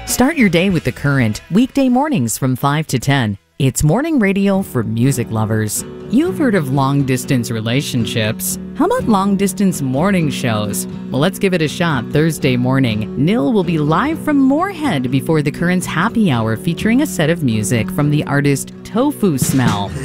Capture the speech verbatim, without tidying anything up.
Start your day with The Current, weekday mornings from five to ten. It's morning radio for music lovers. You've heard of long-distance relationships. How about long-distance morning shows? Well, let's give it a shot Thursday morning. Nil will be live from Moorhead before The Current's Happy Hour featuring a set of music from the artist Tofu Smell.